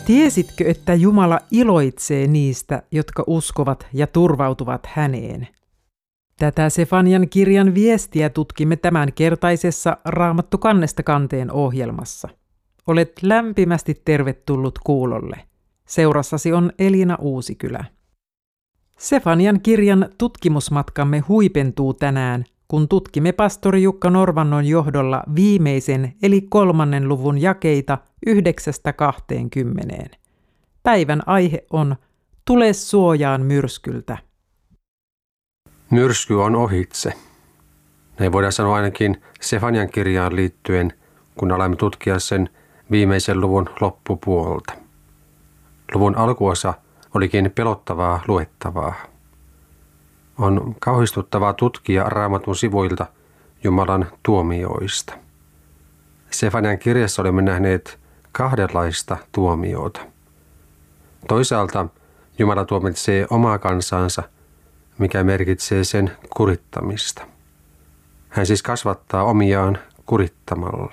Tiesitkö, että Jumala iloitsee niistä, jotka uskovat ja turvautuvat häneen? Tätä Sefanian kirjan viestiä tutkimme tämänkertaisessa Raamattu kannesta kanteen ohjelmassa. Olet lämpimästi tervetullut kuulolle. Seurassasi on Elina Uusikylä. Sefanian kirjan tutkimusmatkamme huipentuu tänään, kun tutkimme pastori Jukka Norvannon johdolla viimeisen eli 3. luvun jakeita 9–20. Päivän aihe on Tule suojaan myrskyltä. Myrsky on ohitse. Näin voidaan sanoa ainakin Sefanian kirjaan liittyen, kun alamme tutkia sen viimeisen luvun loppupuolta. Luvun alkuosa olikin pelottavaa luettavaa. On kauhistuttavaa tutkia Raamatun sivuilta Jumalan tuomioista. Sefanian kirjassa olemme nähneet kahdenlaista tuomiota. Toisaalta Jumala tuomitsee omaa kansansa, mikä merkitsee sen kurittamista. Hän siis kasvattaa omiaan kurittamalla.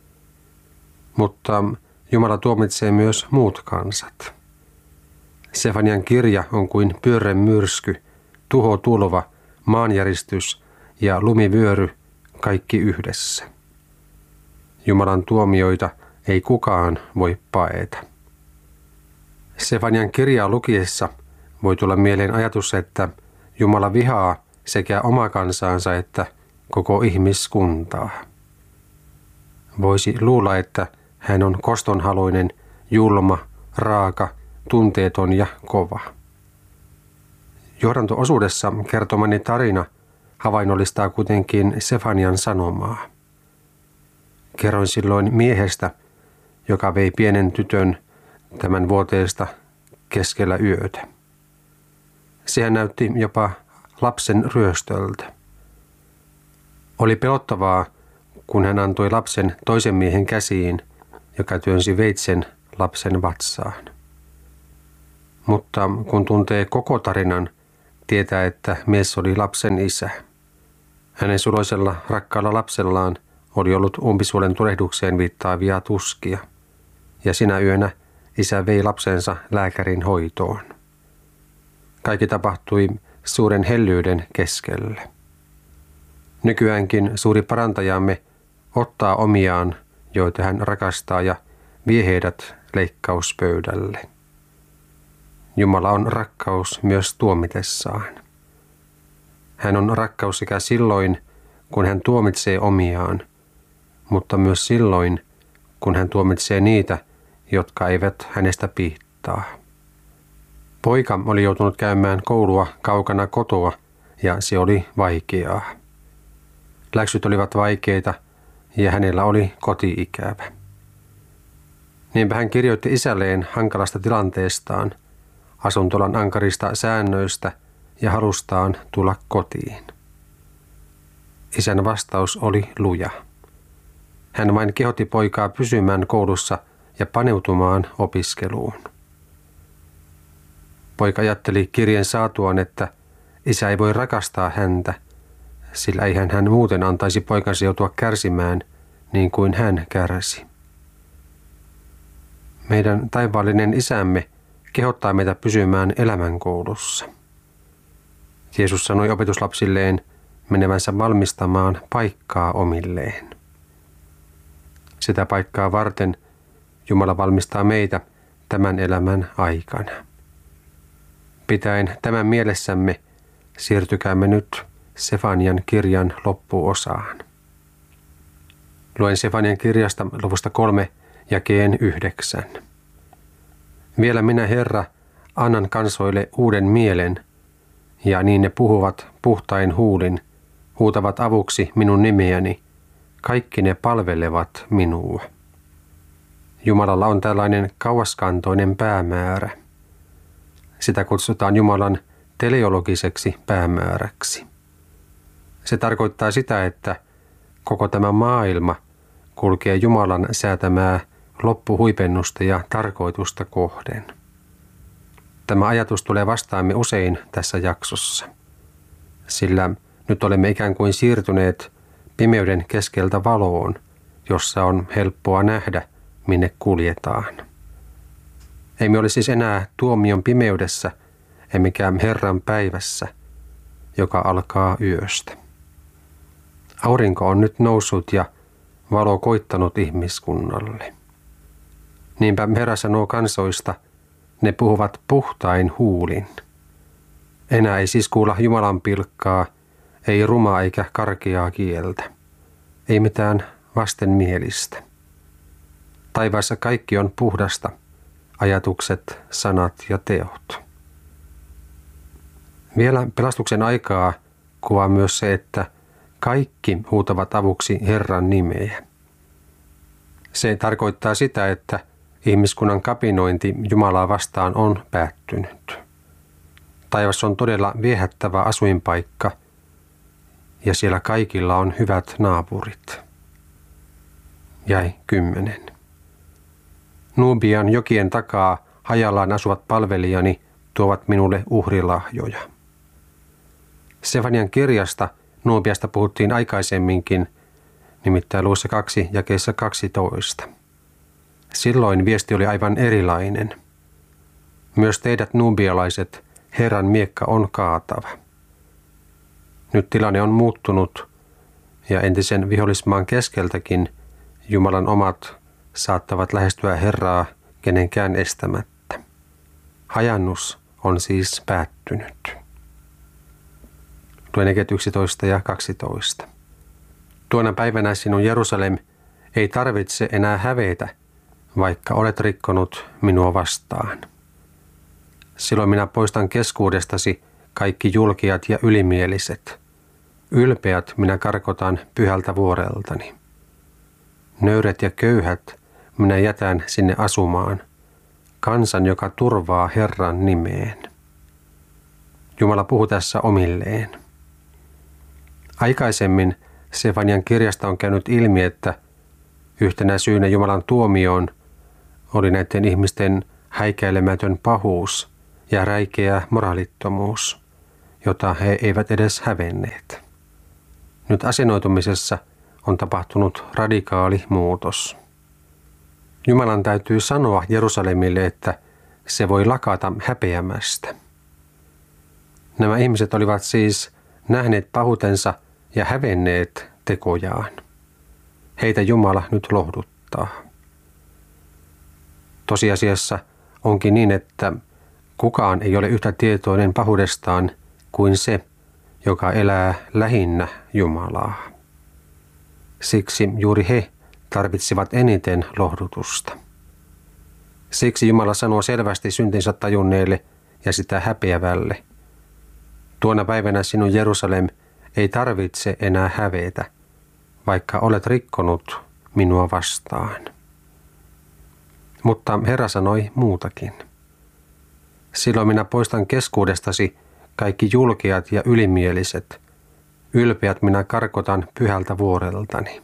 Mutta Jumala tuomitsee myös muut kansat. Sefanian kirja on kuin pyörre myrsky, tuhotulva, maanjäristys ja lumivyöry kaikki yhdessä. Jumalan tuomioita ei kukaan voi paeta. Sefanian kirjaa lukiessa voi tulla mieleen ajatus, että Jumala vihaa sekä omaa kansaansa että koko ihmiskuntaa. Voisi luulla, että hän on kostonhaluinen, julma, raaka, tunteeton ja kova. Johdanto-osuudessa kertomani tarina havainnollistaa kuitenkin Sefanian sanomaa. Kerroin silloin miehestä, joka vei pienen tytön tämän vuoteesta keskellä yötä. Sehän näytti jopa lapsen ryöstöltä. Oli pelottavaa, kun hän antoi lapsen toisen miehen käsiin, joka työnsi veitsen lapsen vatsaan. Mutta kun tuntee koko tarinan, tietää, että mies oli lapsen isä. Hänen suloisella rakkaalla lapsellaan oli ollut umpisuolen tulehdukseen viittaavia tuskia, ja sinä yönä isä vei lapsensa lääkärin hoitoon. Kaikki tapahtui suuren hellyyden keskellä. Nykyäänkin suuri parantajamme ottaa omiaan, joita hän rakastaa, ja vie heidät leikkauspöydälle. Jumala on rakkaus myös tuomitessaan. Hän on rakkaus sekä silloin, kun hän tuomitsee omiaan, mutta myös silloin, kun hän tuomitsee niitä, jotka eivät hänestä piittaa. Poika oli joutunut käymään koulua kaukana kotoa, ja se oli vaikeaa. Läksyt olivat vaikeita, ja hänellä oli koti-ikävä. Niinpä hän kirjoitti isälleen hankalasta tilanteestaan, asuntolan ankarista säännöistä ja halustaan tulla kotiin. Isän vastaus oli luja. Hän vain kehotti poikaa pysymään koulussa ja paneutumaan opiskeluun. Poika ajatteli kirjeen saatuaan, että isä ei voi rakastaa häntä, sillä eihän hän muuten antaisi poikansa joutua kärsimään niin kuin hän kärsi. Meidän taivaallinen isämme kehottaa meitä pysymään elämänkoulussa. Jeesus sanoi opetuslapsilleen menevänsä valmistamaan paikkaa omilleen. Sitä paikkaa varten Jumala valmistaa meitä tämän elämän aikana. Pitäen tämän mielessämme siirtykäämme nyt Sefanian kirjan loppuosaan. Luen Sefanian kirjasta luvusta 3 jakeen 9. Vielä minä, Herra, annan kansoille uuden mielen, ja niin ne puhuvat puhtain huulin, huutavat avuksi minun nimeäni, kaikki ne palvelevat minua. Jumalalla on tällainen kauaskantoinen päämäärä. Sitä kutsutaan Jumalan teleologiseksi päämääräksi. Se tarkoittaa sitä, että koko tämä maailma kulkee Jumalan säätämää loppuhuipennusta ja tarkoitusta kohden. Tämä ajatus tulee vastaamme usein tässä jaksossa, sillä nyt olemme ikään kuin siirtyneet pimeyden keskeltä valoon, jossa on helppoa nähdä, minne kuljetaan. Emme ole siis enää tuomion pimeydessä, emmekä Herran päivässä, joka alkaa yöstä. Aurinko on nyt noussut ja valo koittanut ihmiskunnalle. Niinpä Herra sanoo kansoista, ne puhuvat puhtain huulin. Enää ei siis kuulla Jumalan pilkkaa, ei rumaa eikä karkeaa kieltä, ei mitään vastenmielistä. Taivaassa kaikki on puhdasta, ajatukset, sanat ja teot. Vielä pelastuksen aikaa kuvaa myös se, että kaikki huutavat avuksi Herran nimeä. Se tarkoittaa sitä, että ihmiskunnan kapinointi Jumalaa vastaan on päättynyt. Taivas on todella viehättävä asuinpaikka ja siellä kaikilla on hyvät naapurit. Jäi 10. Nubian jokien takaa hajallaan asuvat palvelijani tuovat minulle uhrilahjoja. Sefanian kirjasta Nubiasta puhuttiin aikaisemminkin, nimittäin luvussa 2 jakeessa 12. Silloin viesti oli aivan erilainen. Myös teidät nubialaiset, Herran miekka on kaatava. Nyt tilanne on muuttunut ja entisen vihollismaan keskeltäkin Jumalan omat saattavat lähestyä Herraa kenenkään estämättä. Hajannus on siis päättynyt. Luen jakeet 11 ja 12. Tuona päivänä sinun Jerusalem ei tarvitse enää hävetä, vaikka olet rikkonut minua vastaan. Silloin minä poistan keskuudestasi kaikki julkiat ja ylimieliset. Ylpeät minä karkotan pyhältä vuoreltani. Nöyret ja köyhät minä jätän sinne asumaan, kansan, joka turvaa Herran nimeen. Jumala puhuu tässä omilleen. Aikaisemmin Sefanian kirjasta on käynyt ilmi, että yhtenä syynä Jumalan tuomioon oli näiden ihmisten häikäilemätön pahuus ja räikeä moraalittomuus, jota he eivät edes hävenneet. Nyt asennoitumisessa on tapahtunut radikaali muutos. Jumalan täytyy sanoa Jerusalemille, että se voi lakata häpeämästä. Nämä ihmiset olivat siis nähneet pahuutensa ja hävenneet tekojaan. Heitä Jumala nyt lohduttaa. Tosiasiassa onkin niin, että kukaan ei ole yhtä tietoinen pahuudestaan kuin se, joka elää lähinnä Jumalaa. Siksi juuri he tarvitsivat eniten lohdutusta. Siksi Jumala sanoo selvästi syntinsä tajunneelle ja sitä häpeävälle. Tuona päivänä sinun Jerusalem ei tarvitse enää hävetä, vaikka olet rikkonut minua vastaan. Mutta Herra sanoi muutakin. Silloin minä poistan keskuudestasi kaikki julkeat ja ylimieliset. Ylpeät minä karkotan pyhältä vuoreltani.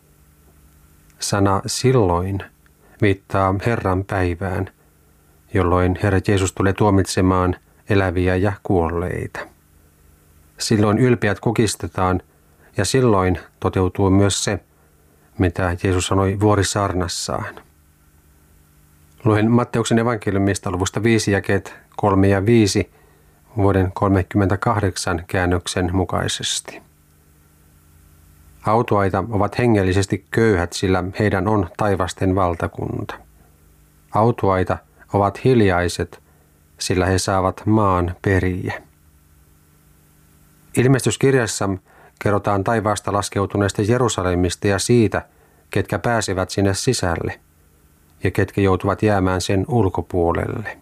Sana silloin viittaa Herran päivään, jolloin Herra Jeesus tulee tuomitsemaan eläviä ja kuolleita. Silloin ylpeät kukistetaan ja silloin toteutuu myös se, mitä Jeesus sanoi vuorisaarnassaan. Luen Matteuksen evankeliumista luvusta 5 jakeet 3 ja 5 vuoden 38 käännöksen mukaisesti. Autuaita ovat hengellisesti köyhät, sillä heidän on taivasten valtakunta. Autuaita ovat hiljaiset, sillä he saavat maan periä. Ilmestyskirjassa kerrotaan taivaasta laskeutuneesta Jerusalemista ja siitä, ketkä pääsevät sinne sisälle ja ketkä joutuvat jäämään sen ulkopuolelle.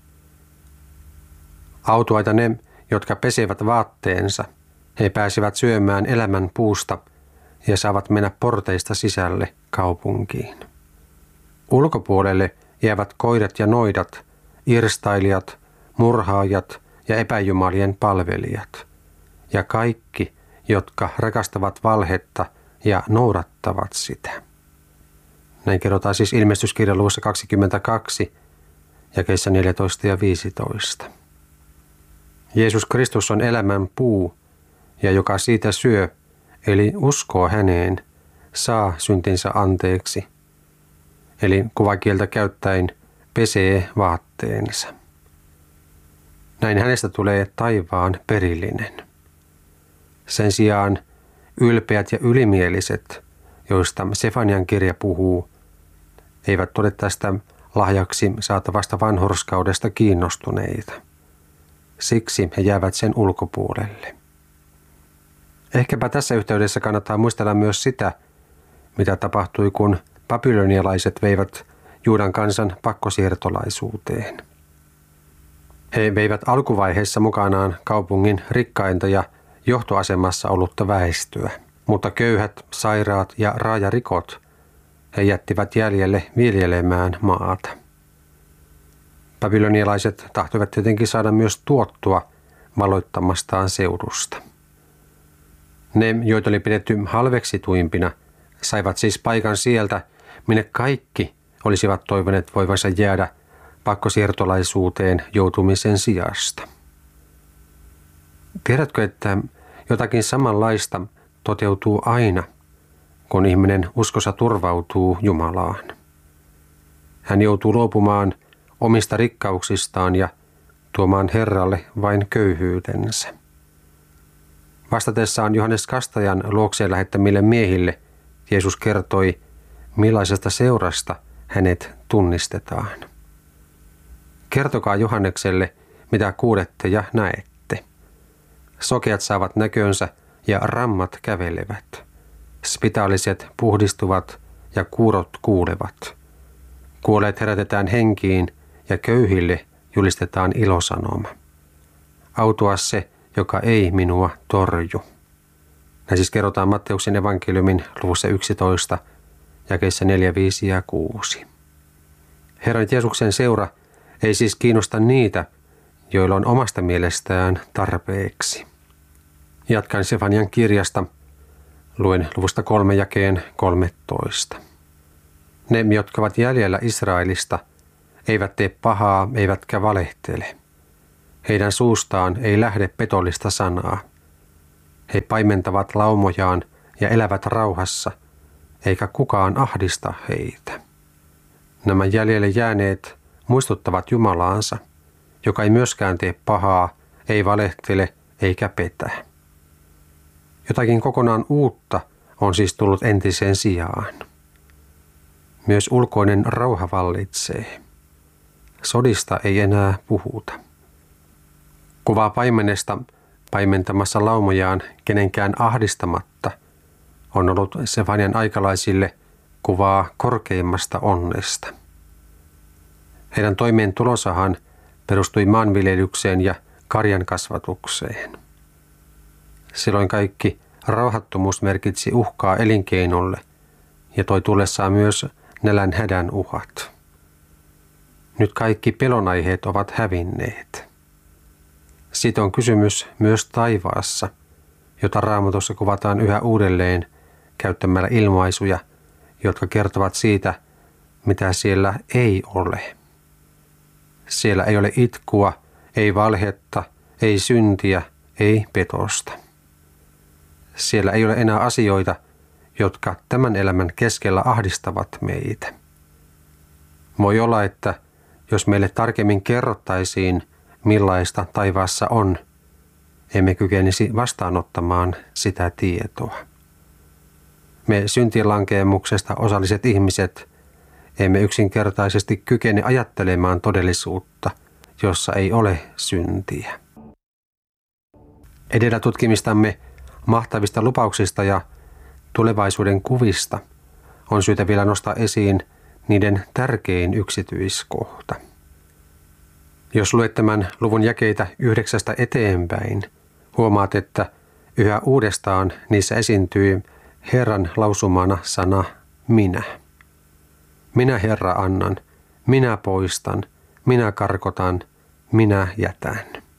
Autuaita ne, jotka pesevät vaatteensa, he pääsevät syömään elämän puusta ja saavat mennä porteista sisälle kaupunkiin. Ulkopuolelle jäävät koirat ja noidat, irstailijat, murhaajat ja epäjumalien palvelijat ja kaikki, jotka rakastavat valhetta ja noudattavat sitä. Näin kerrotaan siis ilmestyskirjan luvussa 22, jakeissa 14 ja 15. Jeesus Kristus on elämän puu, ja joka siitä syö, eli uskoo häneen, saa syntinsä anteeksi. Eli kuvakieltä käyttäen pesee vaatteensa. Näin hänestä tulee taivaan perillinen. Sen sijaan ylpeät ja ylimieliset, joista Sefanian kirja puhuu, eivät ole tästä lahjaksi saatavasta vanhurskaudesta kiinnostuneita. Siksi he jäävät sen ulkopuolelle. Ehkäpä tässä yhteydessä kannattaa muistella myös sitä, mitä tapahtui, kun babylonialaiset veivät Juudan kansan pakkosiirtolaisuuteen. He veivät alkuvaiheessa mukanaan kaupungin rikkainta ja johtoasemassa ollutta väestöä, mutta köyhät, sairaat ja raajarikot he jättivät jäljelle viljelemään maata. Babylonialaiset tahtoivat tietenkin saada myös tuottua valoittamastaan seudusta. Ne, joita oli pidetty halveksituimpina, saivat siis paikan sieltä, minne kaikki olisivat toivoneet voivansa jäädä pakkosiirtolaisuuteen joutumisen sijasta. Tiedätkö, että jotakin samanlaista toteutuu aina, kun ihminen uskossa turvautuu Jumalaan? Hän joutuu luopumaan omista rikkauksistaan ja tuomaan Herralle vain köyhyytensä. Vastatessaan Johannes Kastajan luokseen lähettämille miehille Jeesus kertoi, millaisesta seurasta hänet tunnistetaan. Kertokaa Johannekselle, mitä kuulette ja näette. Sokeat saavat näkönsä ja rammat kävelevät. Spitaaliset puhdistuvat ja kuurot kuulevat. Kuolleet herätetään henkiin ja köyhille julistetaan ilosanoma. Autua se, joka ei minua torju. Näin siis kerrotaan Matteuksen evankeliumin luvussa 11, jakeissa 4, 5 ja 6. Herran Jeesuksen seura ei siis kiinnosta niitä, joilla on omasta mielestään tarpeeksi. Jatkan Sefanian kirjasta, luen luvusta 3 jakeen 13. Ne, jotka ovat jäljellä Israelista, eivät tee pahaa eivätkä valehtele. Heidän suustaan ei lähde petollista sanaa. He paimentavat laumojaan ja elävät rauhassa, eikä kukaan ahdista heitä. Nämä jäljelle jääneet muistuttavat Jumalaansa, joka ei myöskään tee pahaa, ei valehtele eikä petä. Jotakin kokonaan uutta on siis tullut entiseen sijaan. Myös ulkoinen rauha vallitsee. Sodista ei enää puhuta. Kuvaa paimenesta paimentamassa laumojaan kenenkään ahdistamatta on ollut Sefanian aikalaisille kuvaa korkeimmasta onnesta. Heidän toimeentulosahan perustui maanviljelykseen ja karjan kasvatukseen. Silloin kaikki rauhattomuus merkitsi uhkaa elinkeinolle ja toi tullessaan myös nälän hädän uhat. Nyt kaikki pelonaiheet ovat hävinneet. Siitä on kysymys myös taivaassa, jota Raamatussa kuvataan yhä uudelleen käyttämällä ilmaisuja, jotka kertovat siitä, mitä siellä ei ole. Siellä ei ole itkua, ei valhetta, ei syntiä, ei petosta. Siellä ei ole enää asioita, jotka tämän elämän keskellä ahdistavat meitä. Voi olla, että jos meille tarkemmin kerrottaisiin, millaista taivaassa on, emme kykenisi vastaanottamaan sitä tietoa. Me syntilankeemuksesta osalliset ihmiset emme yksinkertaisesti kykene ajattelemaan todellisuutta, jossa ei ole syntiä. Edellä tutkimistamme mahtavista lupauksista ja tulevaisuuden kuvista on syytä vielä nostaa esiin niiden tärkein yksityiskohta. Jos luet tämän luvun jakeita 9 eteenpäin, huomaat, että yhä uudestaan niissä esiintyy Herran lausumana sana minä. Minä Herra annan, minä poistan, minä karkotan, minä jätän.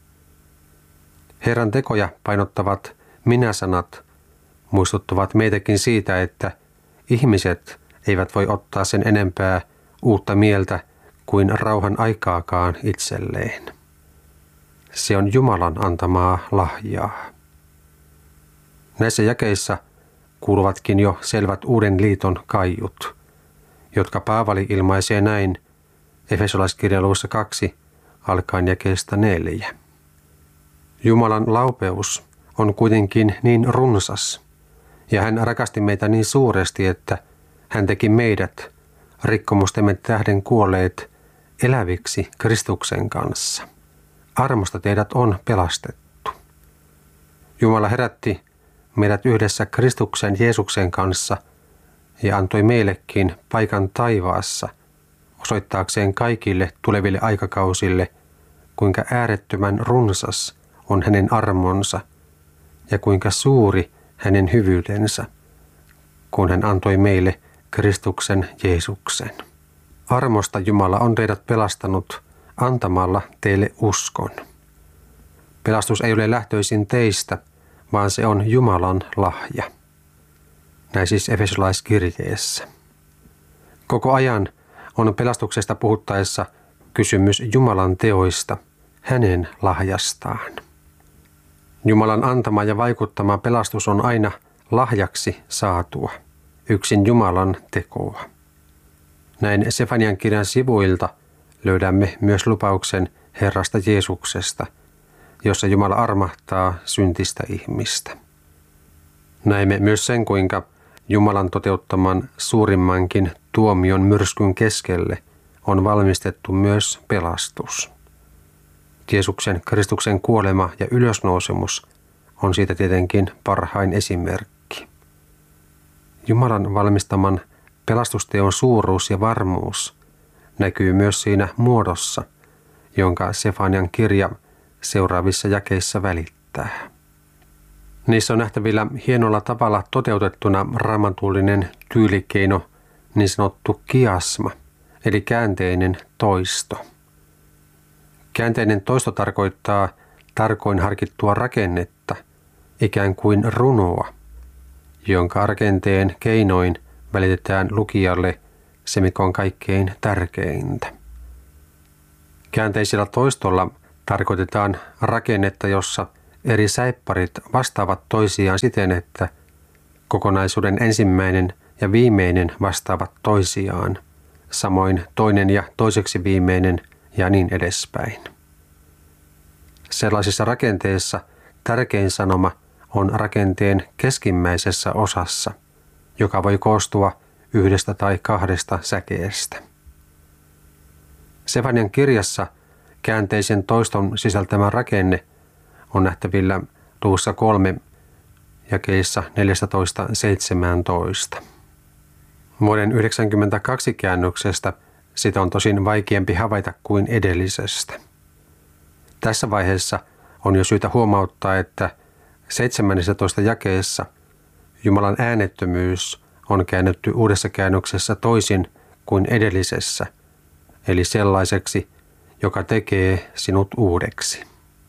Herran tekoja painottavat minä-sanat muistuttavat meitäkin siitä, että ihmiset eivät voi ottaa sen enempää uutta mieltä kuin rauhan aikaakaan itselleen. Se on Jumalan antamaa lahjaa. Näissä jakeissa kuuluvatkin jo selvät uuden liiton kaiut, jotka Paavali ilmaisee näin Efesolaiskirjan luvussa 2 alkaen jakeesta 4. Jumalan laupeus on kuitenkin niin runsas, ja hän rakasti meitä niin suuresti, että hän teki meidät, rikkomustemme tähden kuolleet, eläviksi Kristuksen kanssa. Armosta teidät on pelastettu. Jumala herätti meidät yhdessä Kristuksen Jeesuksen kanssa ja antoi meillekin paikan taivaassa osoittaakseen kaikille tuleville aikakausille, kuinka äärettömän runsas on hänen armonsa ja kuinka suuri hänen hyvyytensä, kun hän antoi meille Kristuksen Jeesuksen. Armosta Jumala on teidät pelastanut antamalla teille uskon. Pelastus ei ole lähtöisin teistä, vaan se on Jumalan lahja. Näin siis Efesolaiskirjeessä. Koko ajan on pelastuksesta puhuttaessa kysymys Jumalan teoista, hänen lahjastaan. Jumalan antama ja vaikuttama pelastus on aina lahjaksi saatua, yksin Jumalan tekoa. Näin Sefanian kirjan sivuilta löydämme myös lupauksen Herrasta Jeesuksesta, jossa Jumala armahtaa syntistä ihmistä. Näemme myös sen, kuinka Jumalan toteuttaman suurimmankin tuomion myrskyn keskelle on valmistettu myös pelastus. Jeesuksen Kristuksen kuolema ja ylösnousemus on siitä tietenkin parhain esimerkki. Jumalan valmistaman pelastusteon suuruus ja varmuus näkyy myös siinä muodossa, jonka Sefanian kirja seuraavissa jakeissa välittää. Niissä on nähtävillä hienolla tavalla toteutettuna raamatullinen tyylikeino, niin sanottu kiasma, eli käänteinen toisto. Käänteinen toisto tarkoittaa tarkoin harkittua rakennetta, ikään kuin runoa, jonka rakenteen keinoin välitetään lukijalle se, mikä on kaikkein tärkeintä. Käänteisellä toistolla tarkoitetaan rakennetta, jossa eri säipparit vastaavat toisiaan siten, että kokonaisuuden ensimmäinen ja viimeinen vastaavat toisiaan, samoin toinen ja toiseksi viimeinen ja niin edespäin. Sellaisissa rakenteissa tärkein sanoma on rakenteen keskimmäisessä osassa, joka voi koostua yhdestä tai kahdesta säkeestä. Sefanian kirjassa käänteisen toiston sisältämä rakenne on nähtävillä luvussa 3 jakeissa 14-17. Vuoden 1992 käännöksestä sitä on tosin vaikeampi havaita kuin edellisestä. Tässä vaiheessa on jo syytä huomauttaa, että 17 jakeessa Jumalan äänettömyys on käännetty uudessa käännöksessä toisin kuin edellisessä, eli sellaiseksi, joka tekee sinut uudeksi.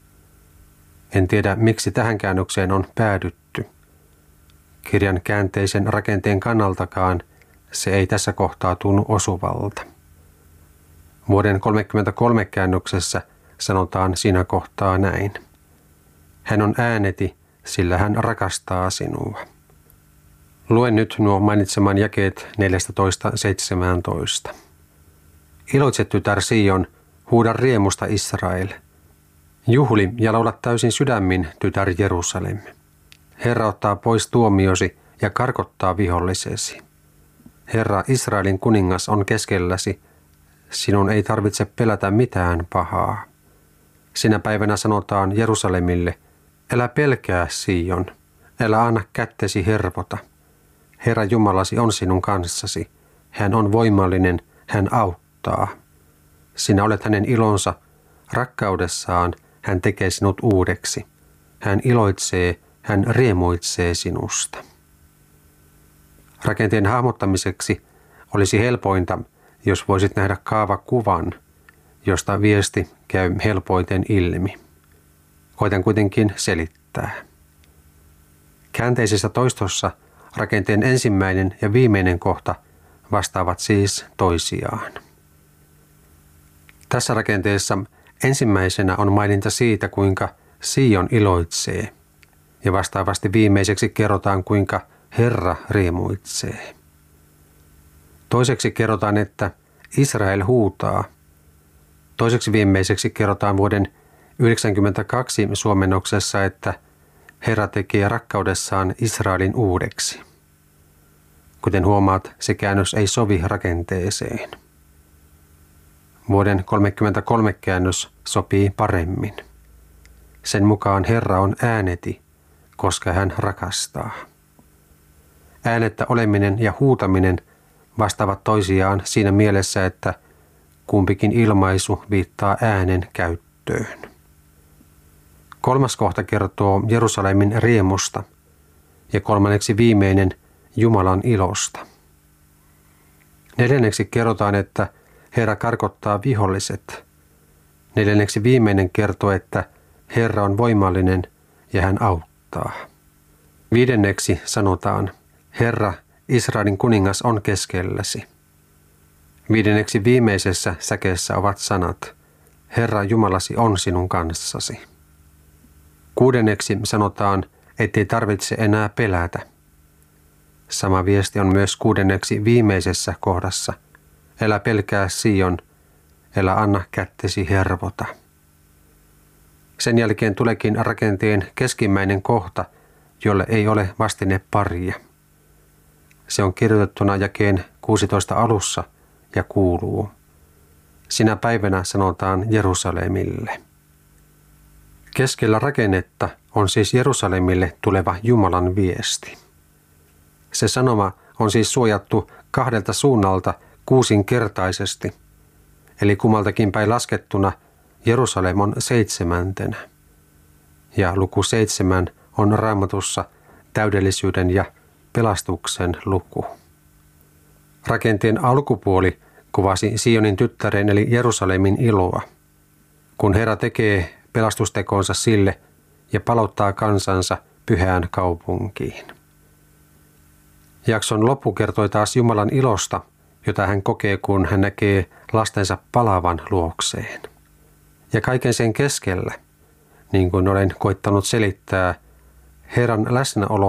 En tiedä, miksi tähän käännökseen on päädytty. Kirjan käänteisen rakenteen kannaltakaan se ei tässä kohtaa tunnu osuvalta. Vuoden 1933 käännöksessä sanotaan siinä kohtaa näin. Hän on ääneti, sillä hän rakastaa sinua. Luen nyt nuo mainitseman jakeet 14-17. Iloitse, tytär Sion, huuda riemusta Israel. Juhli ja laula täysin sydämin, tytär Jerusalem. Herra ottaa pois tuomiosi ja karkottaa vihollisesi. Herra Israelin kuningas on keskelläsi. Sinun ei tarvitse pelätä mitään pahaa. Sinä päivänä sanotaan Jerusalemille, älä pelkää Sion, älä anna kättesi hervota. Herra Jumalasi on sinun kanssasi. Hän on voimallinen, hän auttaa. Sinä olet hänen ilonsa, rakkaudessaan hän tekee sinut uudeksi. Hän iloitsee, hän riemuitsee sinusta. Rakenteen hahmottamiseksi olisi helpointa, jos voisit nähdä kaavakuvan, josta viesti käy helpoiten ilmi. Koitan kuitenkin selittää. Käänteisessä toistossa rakenteen ensimmäinen ja viimeinen kohta vastaavat siis toisiaan. Tässä rakenteessa ensimmäisenä on maininta siitä, kuinka Sion iloitsee, ja vastaavasti viimeiseksi kerrotaan, kuinka Herra riemuitsee. Toiseksi kerrotaan, että Israel huutaa, Toiseksi viimeiseksi kerrotaan vuoden 1992 suomennoksessa, että Herra tekee rakkaudessaan Israelin uudeksi. Kuten huomaat, se käännös ei sovi rakenteeseen. Vuoden 1933 käännös sopii paremmin. Sen mukaan Herra on ääneti, koska hän rakastaa. Äänettä oleminen ja huutaminen vastaavat toisiaan siinä mielessä, että kumpikin ilmaisu viittaa äänen käyttöön. Kolmas kohta kertoo Jerusalemin riemusta ja kolmanneksi viimeinen Jumalan ilosta. Neljänneksi kerrotaan, että Herra karkottaa viholliset. Neljänneksi viimeinen kertoo, että Herra on voimallinen ja hän auttaa. Viidenneksi sanotaan, Herra, Israelin kuningas on keskelläsi. Viidenneksi viimeisessä säkeessä ovat sanat, Herra Jumalasi on sinun kanssasi. Kuudenneksi sanotaan, ettei tarvitse enää pelätä. Sama viesti on myös kuudenneksi viimeisessä kohdassa. Älä pelkää Sion, älä anna kättesi hervota. Sen jälkeen tuleekin rakenteen keskimmäinen kohta, jolle ei ole vastineparia. Se on kirjoitettuna jakeen 16 alussa ja kuuluu. Sinä päivänä sanotaan Jerusalemille. Keskellä rakennetta on siis Jerusalemille tuleva Jumalan viesti. Se sanoma on siis suojattu kahdelta suunnalta kuusinkertaisesti, eli kummaltakin päin laskettuna Jerusalem on 7. Ja luku 7 on Raamatussa täydellisyyden ja pelastuksen luku. Rakenteen alkupuoli kuvasi Sionin tyttären eli Jerusalemin iloa, kun Herra tekee pelastustekonsa sille ja palauttaa kansansa pyhään kaupunkiin. Jakson loppu kertoi taas Jumalan ilosta, jota hän kokee, kun hän näkee lastensa palavan luokseen. Ja kaiken sen keskellä, niin kuin olen koittanut selittää, Herran läsnäolo